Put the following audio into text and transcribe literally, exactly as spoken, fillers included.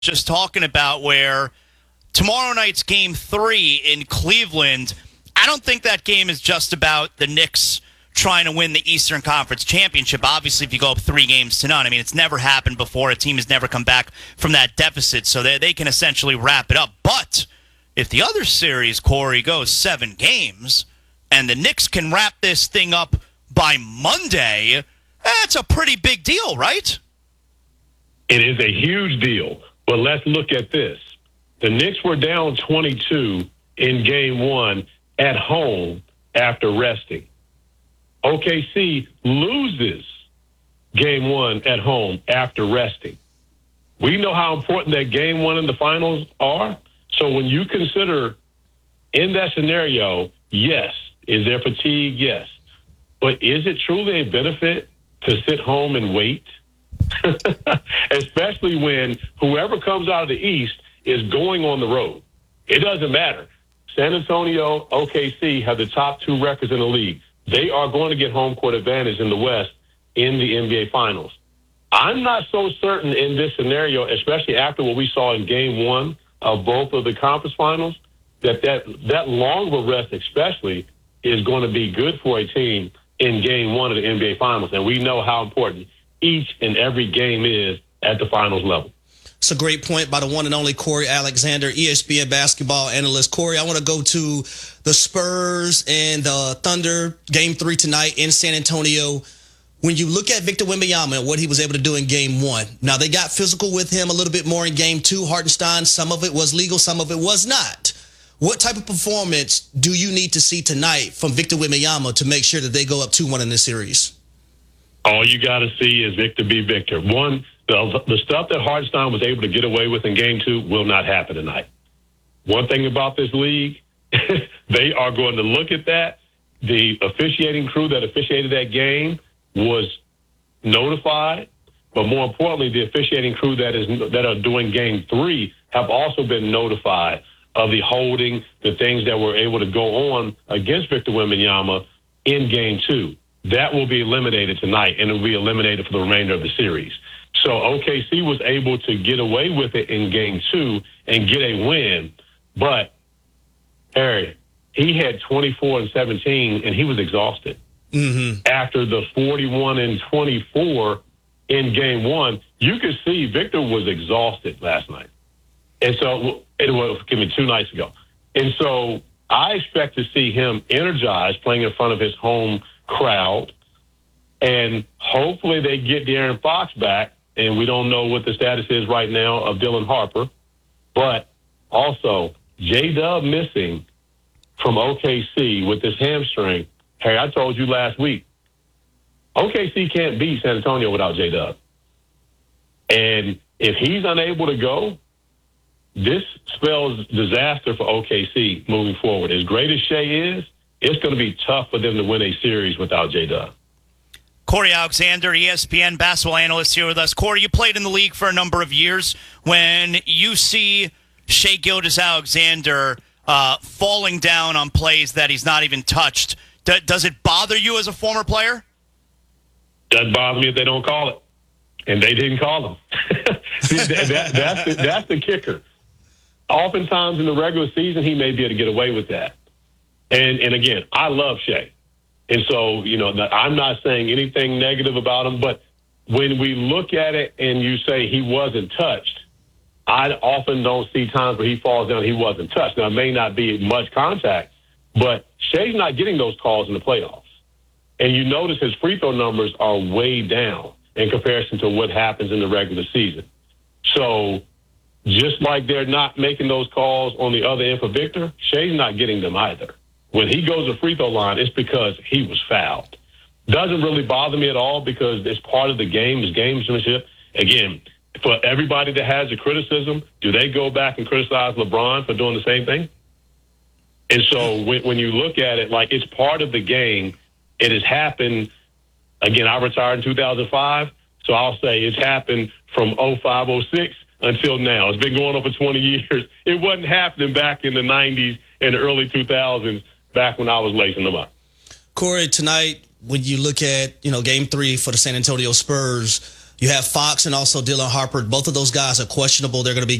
just talking about where tomorrow night's game three in Cleveland, I don't think that game is just about the Knicks trying to win the Eastern Conference Championship. Obviously, if you go up three games to none, I mean, it's never happened before. A team has never come back from that deficit, so they, they can essentially wrap it up. But if the other series, Corey, goes seven games, and the Knicks can wrap this thing up by Monday, that's a pretty big deal, right? It is a huge deal. But let's look at this. The Knicks were down twenty-two in game one at home after resting. O K C loses game one at home after resting. We know how important that game one in the finals are. So when you consider in that scenario, yes, is there fatigue? Yes. But is it truly a benefit to sit home and wait? Especially when whoever comes out of the East is going on the road. It doesn't matter. San Antonio, O K C have the top two records in the league. They are going to get home court advantage in the West in the N B A Finals. I'm not so certain in this scenario, especially after what we saw in game one of both of the conference finals, that that, that long of a rest especially is going to be good for a team in game one of the N B A Finals. And we know how important each and every game is at the finals level. It's a great point by the one and only Corey Alexander, E S P N basketball analyst. Corey, I want to go to the Spurs and the Thunder, game three tonight in San Antonio. When you look at Victor Wembanyama and what he was able to do in game one, now they got physical with him a little bit more in game two. Hartenstein, some of it was legal, some of it was not. What type of performance do you need to see tonight from Victor Wembanyama to make sure that they go up two one in this series? All you got to see is Victor be Victor. One, the, the stuff that Hartenstein was able to get away with in game two will not happen tonight. One thing about this league, they are going to look at that. The officiating crew that officiated that game was notified, but more importantly, the officiating crew that is that are doing game three have also been notified of the holding, the things that were able to go on against Victor Wembanyama in game two. That will be eliminated tonight, and it will be eliminated for the remainder of the series. So O K C was able to get away with it in game two and get a win, but Harry, he had twenty-four and seventeen, and he was exhausted. Mm-hmm. After the forty-one and twenty-four in game one, you could see Victor was exhausted last night. And so it was, give me two nights ago. And so I expect to see him energized playing in front of his home crowd. And hopefully they get De'Aaron Fox back. And we don't know what the status is right now of Dylan Harper. But also J-Dub missing from O K C with this hamstring. Hey, I told you last week, O K C can't beat San Antonio without J-Dub. And if he's unable to go, this spells disaster for O K C moving forward. As great as Shea is, it's going to be tough for them to win a series without J-Dub. Corey Alexander, E S P N basketball analyst here with us. Corey, you played in the league for a number of years. When you see Shea Gilgeous-Alexander uh, falling down on plays that he's not even touched, D- does it bother you as a former player? Doesn't bother me if they don't call it. And they didn't call them. See, that, that, that's, the, that's the kicker. Oftentimes in the regular season, he may be able to get away with that. And, and again, I love Shea. And so, you know, I'm not saying anything negative about him, but when we look at it and you say he wasn't touched, I often don't see times where he falls down and he wasn't touched. Now, it may not be much contact, but Shea's not getting those calls in the playoffs. And you notice his free throw numbers are way down in comparison to what happens in the regular season. So just like they're not making those calls on the other end for Victor, Shea's not getting them either. When he goes to free throw line, it's because he was fouled. Doesn't really bother me at all because it's part of the game, it's gamesmanship. Again, for everybody that has a criticism, do they go back and criticize LeBron for doing the same thing? And so when, when you look at it, like it's part of the game, it has happened. Again, I retired in two thousand five, so I'll say it's happened from oh five, oh six until now. It's been going on for twenty years. It wasn't happening back in the nineties and the early two thousands, back when I was lacing them up. Corey, tonight, when you look at, you know, game three for the San Antonio Spurs, You have Fox and also Dylan Harper. Both of those guys are questionable. They're going to be